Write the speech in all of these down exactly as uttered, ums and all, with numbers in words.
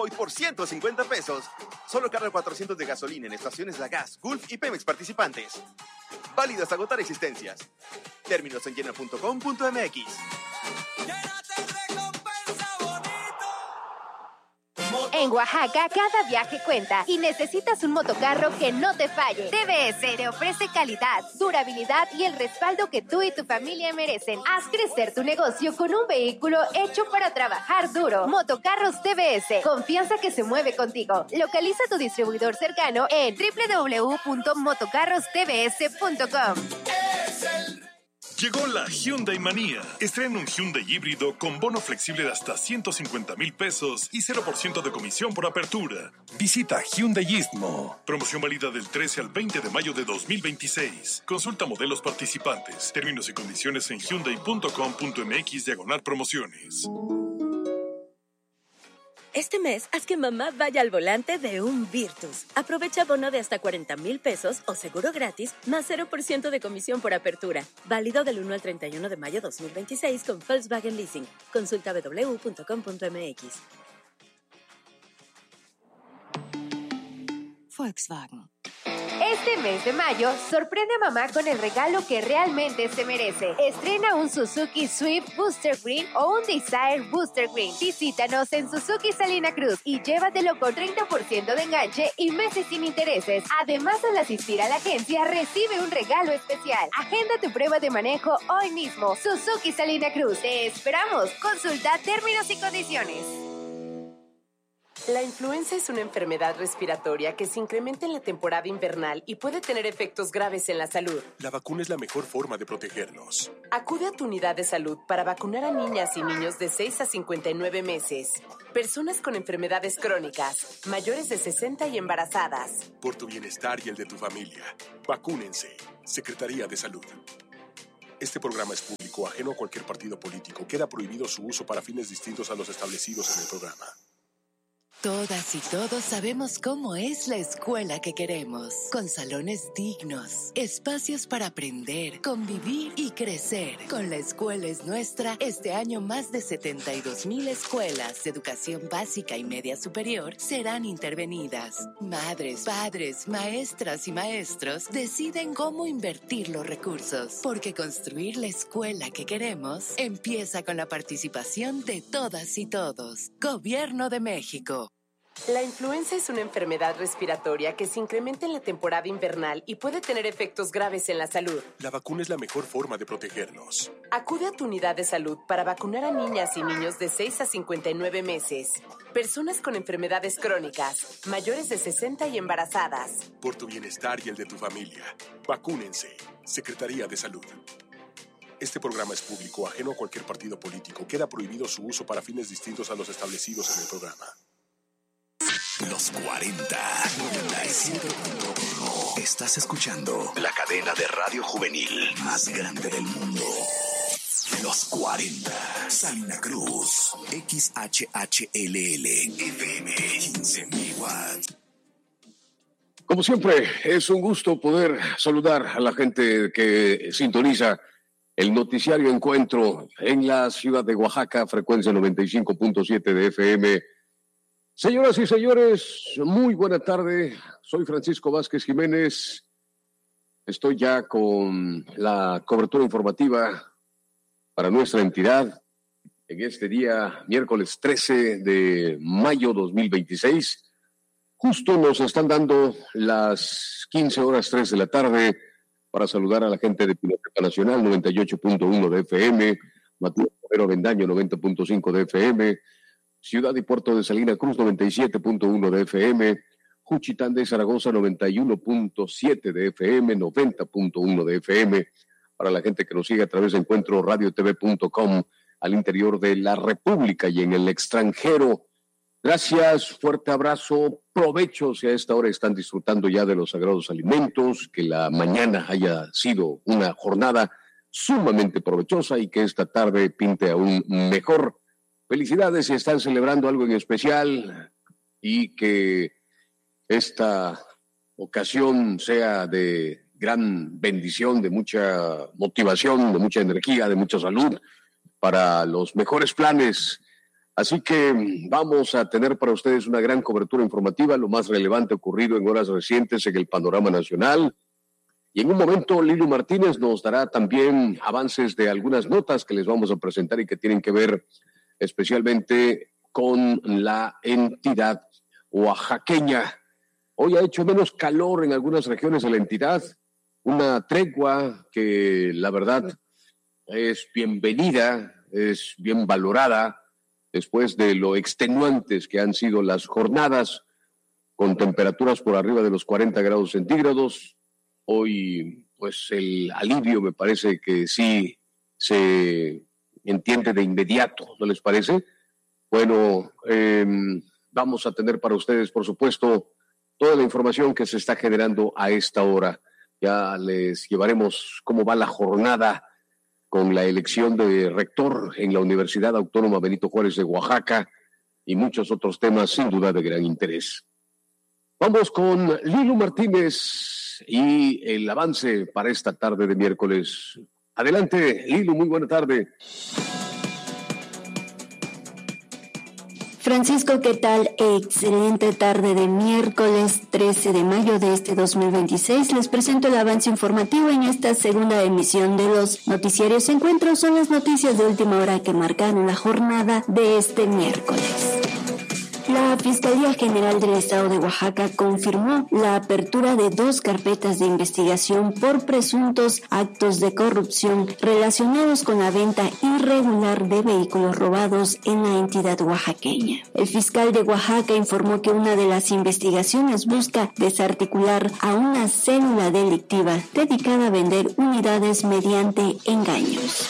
hoy por ciento cincuenta pesos. Solo carga cuatrocientos de gasolina en estaciones La Gas, Gulf y Pemex participantes. Válido hasta agotar existencias. Términos en llena punto com punto m x. En Oaxaca, cada viaje cuenta y necesitas un motocarro que no te falle. T V S te ofrece calidad, durabilidad y el respaldo que tú y tu familia merecen. Haz crecer tu negocio con un vehículo hecho para trabajar duro. Motocarros T V S, confianza que se mueve contigo. Localiza tu distribuidor cercano en doble u doble u doble u punto motocarros t v s punto com. Llegó la Hyundai Manía. Estrena un Hyundai híbrido con bono flexible de hasta ciento cincuenta mil pesos y cero por ciento de comisión por apertura. Visita Hyundai Istmo. Promoción válida del trece al veinte de mayo de dos mil veintiséis. Consulta modelos participantes. Términos y condiciones en hyundai punto com punto m x diagonal promociones. Este mes, haz que mamá vaya al volante de un Virtus. Aprovecha bono de hasta cuarenta mil pesos o seguro gratis, más cero por ciento de comisión por apertura. Válido del uno al treinta y uno de mayo de dos mil veintiséis con Volkswagen Leasing. Consulta w w w punto com punto m x. Volkswagen. Este mes de mayo, sorprende a mamá con el regalo que realmente se merece. Estrena un Suzuki Swift Booster Green o un Desire Booster Green. Visítanos en Suzuki Salina Cruz y llévatelo con treinta por ciento de enganche y meses sin intereses. Además, al asistir a la agencia, recibe un regalo especial. Agenda tu prueba de manejo hoy mismo. Suzuki Salina Cruz. Te esperamos. Consulta términos y condiciones. La influenza es una enfermedad respiratoria que se incrementa en la temporada invernal y puede tener efectos graves en la salud. La vacuna es la mejor forma de protegernos. Acude a tu unidad de salud para vacunar a niñas y niños de seis a cincuenta y nueve meses, personas con enfermedades crónicas, mayores de sesenta y embarazadas. Por tu bienestar y el de tu familia, vacúnense. Secretaría de Salud. Este programa es público, ajeno a cualquier partido político. Queda prohibido su uso para fines distintos a los establecidos en el programa. Todas y todos sabemos cómo es la escuela que queremos, con salones dignos, espacios para aprender, convivir y crecer. Con La Escuela es Nuestra, este año más de setenta y dos mil escuelas de educación básica y media superior serán intervenidas. Madres, padres, maestras y maestros deciden cómo invertir los recursos, porque construir la escuela que queremos empieza con la participación de todas y todos. Gobierno de México. La influenza es una enfermedad respiratoria que se incrementa en la temporada invernal y puede tener efectos graves en la salud. La vacuna es la mejor forma de protegernos. Acude a tu unidad de salud para vacunar a niñas y niños de seis a cincuenta y nueve meses, personas con enfermedades crónicas, mayores de sesenta y embarazadas. Por tu bienestar y el de tu familia, vacúnense. Secretaría de Salud. Este programa es público, ajeno a cualquier partido político. Queda prohibido su uso para fines distintos a los establecidos en el programa. Los cuarenta, noventa y siete punto uno. Estás escuchando la cadena de radio juvenil más grande del mundo. Los cuarenta. Salina Cruz. X H H L L. F M. quince mil watts. Como siempre, es un gusto poder saludar a la gente que sintoniza el noticiario Encuentro en la ciudad de Oaxaca, frecuencia noventa y cinco punto siete de F M. Señoras y señores, muy buena tarde. Soy Francisco Vázquez Jiménez. Estoy ya con la cobertura informativa para nuestra entidad en este día, miércoles trece de mayo dos mil veintiséis. Justo nos están dando las quince horas tres de la tarde para saludar a la gente de Pinoteca Nacional, noventa y ocho punto uno de F M, Matías Romero Avendaño, noventa punto cinco de F M, Ciudad y Puerto de Salina Cruz, noventa y siete punto uno de F M, Juchitán de Zaragoza, noventa y uno punto siete de F M, noventa punto uno de F M, para la gente que nos sigue a través de encuentro radio t v punto com al interior de la República y en el extranjero. Gracias, fuerte abrazo, provecho si a esta hora están disfrutando ya de los sagrados alimentos, que la mañana haya sido una jornada sumamente provechosa y que esta tarde pinte aún mejor. Felicidades si están celebrando algo en especial y que esta ocasión sea de gran bendición, de mucha motivación, de mucha energía, de mucha salud para los mejores planes Así que vamos a tener para ustedes una gran cobertura informativa, lo más relevante ocurrido en horas recientes en el panorama nacional. Y en un momento Lilu Martínez nos dará también avances de algunas notas que les vamos a presentar y que tienen que ver especialmente con la entidad oaxaqueña. Hoy ha hecho menos calor en algunas regiones de la entidad, una tregua que la verdad es bienvenida, es bien valorada, después de lo extenuantes que han sido las jornadas, con temperaturas por arriba de los cuarenta grados centígrados. Hoy, pues, el alivio me parece que sí se entiende de inmediato, ¿no les parece? Bueno, eh, vamos a tener para ustedes, por supuesto, toda la información que se está generando a esta hora. Ya les llevaremos cómo va la jornada con la elección de rector en la Universidad Autónoma Benito Juárez de Oaxaca y muchos otros temas sin duda de gran interés. Vamos con Lilu Martínez y el avance para esta tarde de miércoles. Adelante, Lilu, muy buena tarde. Francisco, ¿qué tal? Excelente tarde de miércoles trece de mayo de este dos mil veintiséis. Les presento el avance informativo en esta segunda emisión de los noticiarios Encuentros. Son las noticias de última hora que marcaron la jornada de este miércoles. La Fiscalía General del Estado de Oaxaca confirmó la apertura de dos carpetas de investigación por presuntos actos de corrupción relacionados con la venta irregular de vehículos robados en la entidad oaxaqueña. El fiscal de Oaxaca informó que una de las investigaciones busca desarticular a una célula delictiva dedicada a vender unidades mediante engaños.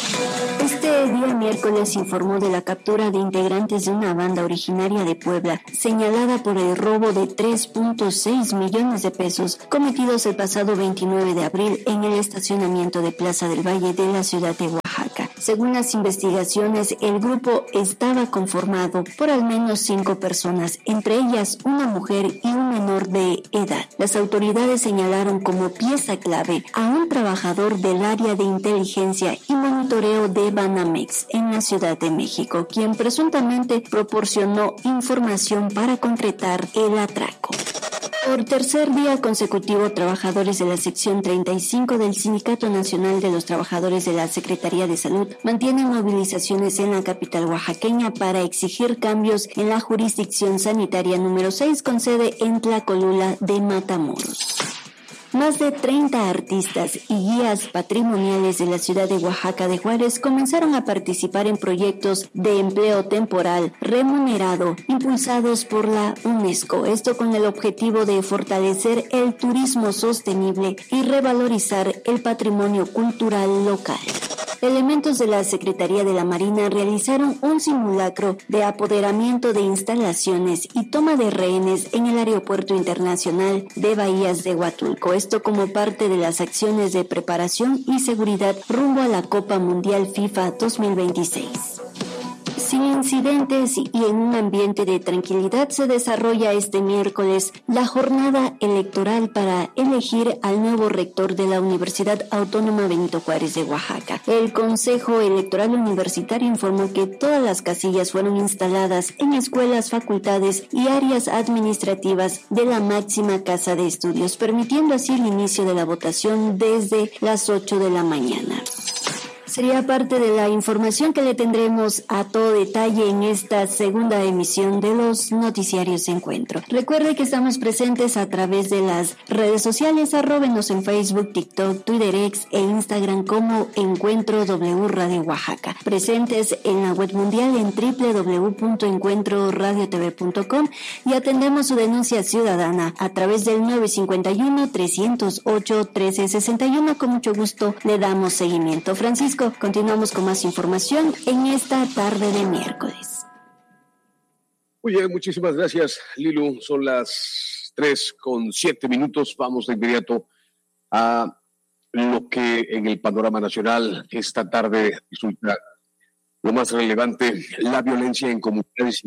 Este día miércoles informó de la captura de integrantes de una banda originaria de Puebla, señalada por el robo de tres punto seis millones de pesos cometidos el pasado veintinueve de abril en el estacionamiento de Plaza del Valle de la ciudad de Oaxaca. Según las investigaciones, el grupo estaba conformado por al menos cinco personas, entre ellas una mujer y un menor de edad. Las autoridades señalaron como pieza clave a un trabajador del área de inteligencia y monitoreo de Banamex en la Ciudad de México, quien presuntamente proporcionó información para concretar el atraco. Por tercer día consecutivo, trabajadores de la sección treinta y cinco del Sindicato Nacional de los Trabajadores de la Secretaría de Salud mantienen movilizaciones en la capital oaxaqueña para exigir cambios en la jurisdicción sanitaria número seis con sede en Tlacolula de Matamoros. Más de treinta artistas y guías patrimoniales de la ciudad de Oaxaca de Juárez comenzaron a participar en proyectos de empleo temporal remunerado impulsados por la UNESCO. Esto con el objetivo de fortalecer el turismo sostenible y revalorizar el patrimonio cultural local. Elementos de la Secretaría de la Marina realizaron un simulacro de apoderamiento de instalaciones y toma de rehenes en el Aeropuerto Internacional de Bahías de Huatulco. Esto como parte de las acciones de preparación y seguridad rumbo a la Copa Mundial FIFA dos mil veintiséis. Sin incidentes y en un ambiente de tranquilidad se desarrolla este miércoles la jornada electoral para elegir al nuevo rector de la Universidad Autónoma Benito Juárez de Oaxaca. El Consejo Electoral Universitario informó que todas las casillas fueron instaladas en escuelas, facultades y áreas administrativas de la máxima casa de estudios, permitiendo así el inicio de la votación desde las ocho de la mañana. Sería parte de la información que le tendremos a todo detalle en esta segunda emisión de los noticiarios Encuentro. Recuerde que estamos presentes a través de las redes sociales, arróbenos en Facebook, TikTok, Twitter, X e Instagram como Encuentro W Radio Oaxaca. Presentes en la web mundial en doble u doble u doble u punto encuentro radio t v punto com y atendemos su denuncia ciudadana a través del nueve cinco uno, tres cero ocho, uno tres seis uno. Con mucho gusto le damos seguimiento. Francisco, continuamos con más información en esta tarde de miércoles. Muy bien, muchísimas gracias, Lilu. Son las tres con siete minutos. Vamos de inmediato a lo que en el panorama nacional esta tarde resulta lo más relevante: la violencia en comunidades.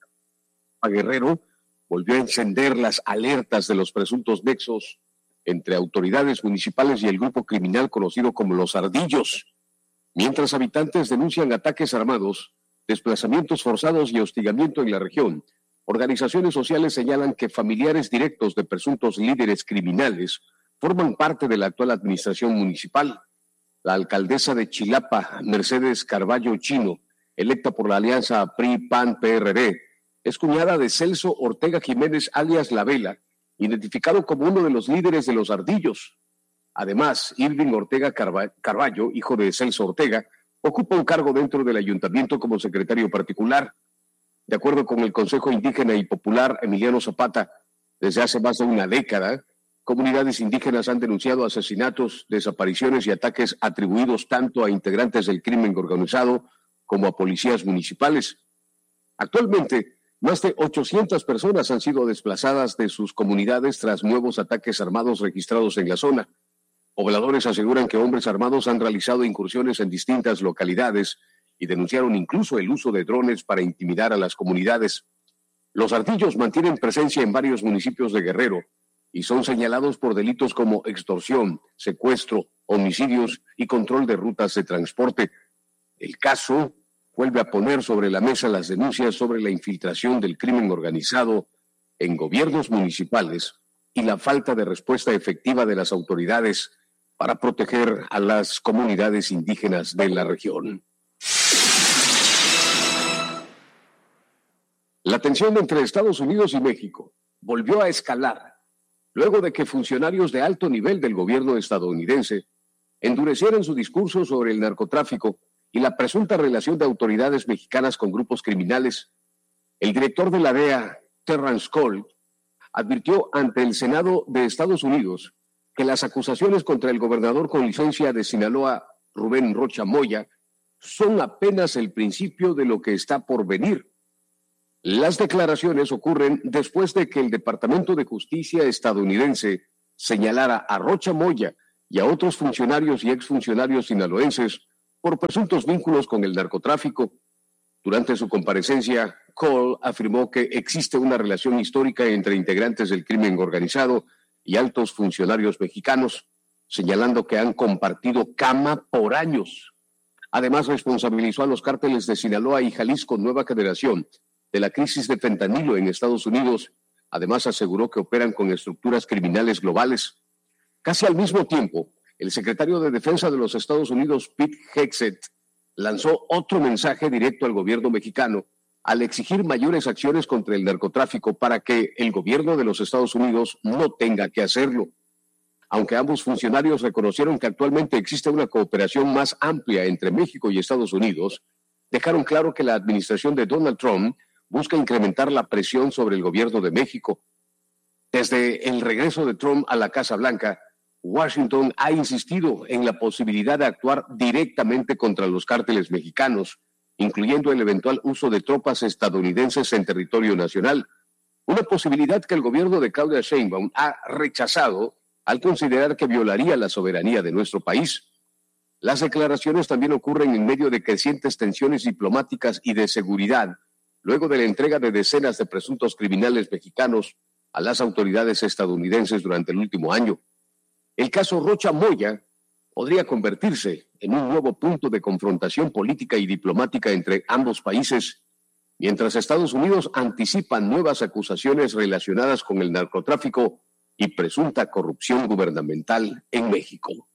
A Guerrero volvió a encender las alertas de los presuntos nexos entre autoridades municipales y el grupo criminal conocido como Los Ardillos. Mientras habitantes denuncian ataques armados desplazamientos forzados y hostigamiento en la región. Organizaciones sociales señalan que familiares directos de presuntos líderes criminales forman parte de la actual administración municipal. La alcaldesa de Chilapa, Mercedes Carballo Chino, electa por la alianza P R I P A N P R D, es cuñada de Celso Ortega Jiménez, alias La Vela, identificado como uno de los líderes de los Ardillos. Además, Irving Ortega Carballo, hijo de Celso Ortega, ocupa un cargo dentro del ayuntamiento como secretario particular. De acuerdo con el Consejo Indígena y Popular Emiliano Zapata, desde hace más de una década, comunidades indígenas han denunciado asesinatos, desapariciones y ataques atribuidos tanto a integrantes del crimen organizado como a policías municipales. Actualmente, más de ochocientas personas han sido desplazadas de sus comunidades tras nuevos ataques armados registrados en la zona. Pobladores aseguran que hombres armados han realizado incursiones en distintas localidades y denunciaron incluso el uso de drones para intimidar a las comunidades. Los Ardillos mantienen presencia en varios municipios de Guerrero y son señalados por delitos como extorsión, secuestro, homicidios y control de rutas de transporte. El caso vuelve a poner sobre la mesa las denuncias sobre la infiltración del crimen organizado en gobiernos municipales y la falta de respuesta efectiva de las autoridades para proteger a las comunidades indígenas de la región. La tensión entre Estados Unidos y México volvió a escalar luego de que funcionarios de alto nivel del gobierno estadounidense endurecieran su discurso sobre el narcotráfico y la presunta relación de autoridades mexicanas con grupos criminales. El director de la D E A, Terrence Cole, advirtió ante el Senado de Estados Unidos que las acusaciones contra el gobernador con licencia de Sinaloa, Rubén Rocha Moya, son apenas el principio de lo que está por venir. Las declaraciones ocurren después de que el Departamento de Justicia estadounidense señalara a Rocha Moya y a otros funcionarios y exfuncionarios sinaloenses por presuntos vínculos con el narcotráfico. Durante su comparecencia, Cole afirmó que existe una relación histórica entre integrantes del crimen organizado y altos funcionarios mexicanos, señalando que han compartido cama por años. Además, responsabilizó a los cárteles de Sinaloa y Jalisco Nueva Generación de la crisis de fentanilo en Estados Unidos. Además, aseguró que operan con estructuras criminales globales. Casi al mismo tiempo, el secretario de Defensa de los Estados Unidos, Pete Hegseth, lanzó otro mensaje directo al gobierno mexicano al exigir mayores acciones contra el narcotráfico para que el gobierno de los Estados Unidos no tenga que hacerlo. Aunque ambos funcionarios reconocieron que actualmente existe una cooperación más amplia entre México y Estados Unidos, dejaron claro que la administración de Donald Trump busca incrementar la presión sobre el gobierno de México. Desde el regreso de Trump a la Casa Blanca, Washington ha insistido en la posibilidad de actuar directamente contra los cárteles mexicanos, incluyendo el eventual uso de tropas estadounidenses en territorio nacional, una posibilidad que el gobierno de Claudia Sheinbaum ha rechazado al considerar que violaría la soberanía de nuestro país. Las declaraciones también ocurren en medio de crecientes tensiones diplomáticas y de seguridad, luego de la entrega de decenas de presuntos criminales mexicanos a las autoridades estadounidenses durante el último año. El caso Rocha Moya podría convertirse en un nuevo punto de confrontación política y diplomática entre ambos países, mientras Estados Unidos anticipa nuevas acusaciones relacionadas con el narcotráfico y presunta corrupción gubernamental en México.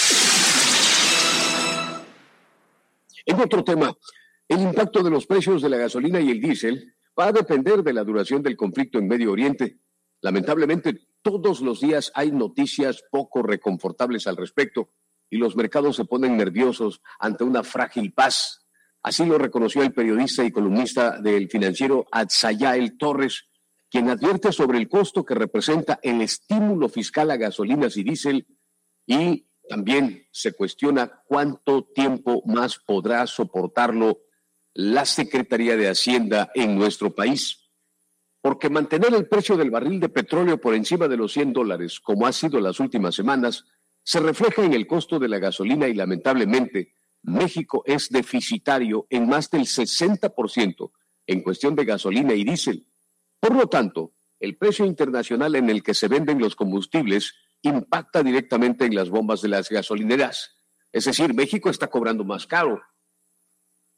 En otro tema, el impacto de los precios de la gasolina y el diésel va a depender de la duración del conflicto en Medio Oriente. Lamentablemente, todos los días hay noticias poco reconfortables al respecto y los mercados se ponen nerviosos ante una frágil paz. Así lo reconoció el periodista y columnista del financiero Atzayael Torres, quien advierte sobre el costo que representa el estímulo fiscal a gasolinas y diésel, y también se cuestiona cuánto tiempo más podrá soportarlo la Secretaría de Hacienda en nuestro país. Porque mantener el precio del barril de petróleo por encima de los cien dólares, como ha sido las últimas semanas, se refleja en el costo de la gasolina y, lamentablemente, México es deficitario en más del sesenta por ciento en cuestión de gasolina y diésel. Por lo tanto, el precio internacional en el que se venden los combustibles impacta directamente en las bombas de las gasolineras. Es decir, México está cobrando más caro.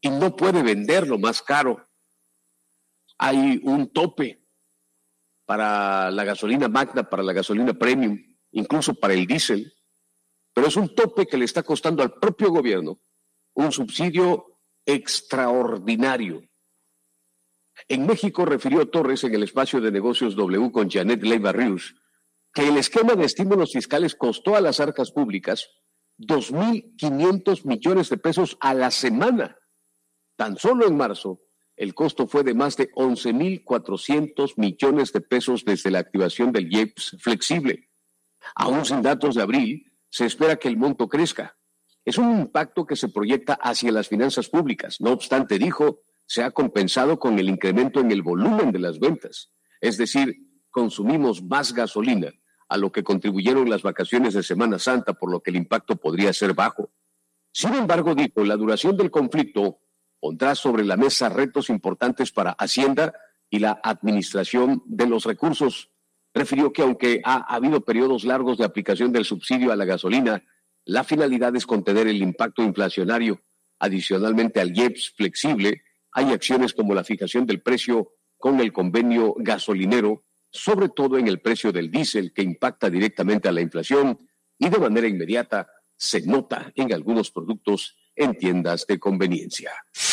y no puede venderlo más caro. Hay un tope para la gasolina magna, para la gasolina premium, incluso para el diésel, pero es un tope que le está costando al propio gobierno un subsidio extraordinario. En México refirió Torres en el espacio de negocios W con Janet Leiva Rius que el esquema de estímulos fiscales costó a las arcas públicas dos mil quinientos millones de pesos a la semana. Tan solo en marzo, el costo fue de más de once mil cuatrocientos millones de pesos desde la activación del I E P S flexible. Aún sin datos de abril, se espera que el monto crezca. Es un impacto que se proyecta hacia las finanzas públicas. No obstante, dijo, se ha compensado con el incremento en el volumen de las ventas. Es decir, consumimos más gasolina, a lo que contribuyeron las vacaciones de Semana Santa, por lo que el impacto podría ser bajo. Sin embargo, dijo, la duración del conflicto pondrá sobre la mesa retos importantes para Hacienda y la administración de los recursos. Refirió que aunque ha habido periodos largos de aplicación del subsidio a la gasolina, la finalidad es contener el impacto inflacionario. Adicionalmente al I E P S flexible, hay acciones como la fijación del precio con el convenio gasolinero, sobre todo en el precio del diésel, que impacta directamente a la inflación y de manera inmediata se nota en algunos productos en tiendas de conveniencia.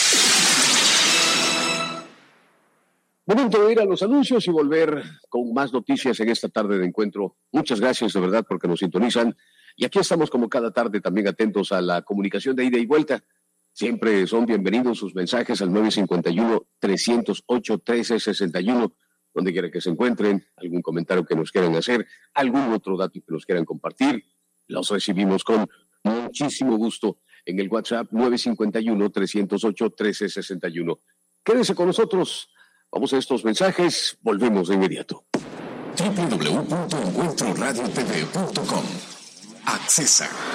Momento de ir a los anuncios y volver con más noticias en esta tarde de encuentro. Muchas gracias de verdad porque nos sintonizan. Y aquí estamos como cada tarde también atentos a la comunicación de ida y vuelta. Siempre son bienvenidos sus mensajes al nueve cinco uno, tres cero ocho, uno tres seis uno, donde quiera que se encuentren, algún comentario que nos quieran hacer, algún otro dato que nos quieran compartir. Los recibimos con muchísimo gusto en el WhatsApp nueve cinco uno, tres cero ocho, uno tres seis uno. Quédense con nosotros. Vamos a estos mensajes. Volvemos de inmediato. doble u doble u doble u punto encuentro radio t v punto com. Accesa.